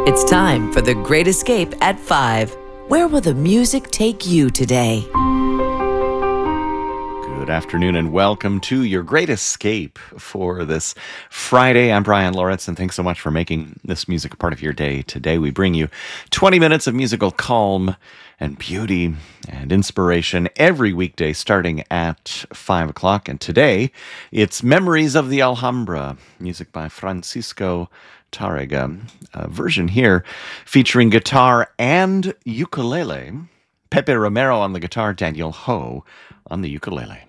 It's time for The Great Escape at 5. Where will the music take you today? Good afternoon and welcome to Your Great Escape for this Friday. I'm Brian Loritz, and thanks so much for making this music a part of your day. Today we bring you 20 minutes of musical calm and beauty and inspiration every weekday starting at 5 o'clock. And today it's Memories of the Alhambra, music by Francisco Tarrega. A version here featuring guitar and ukulele. Pepe Romero on the guitar, Daniel Ho on the ukulele.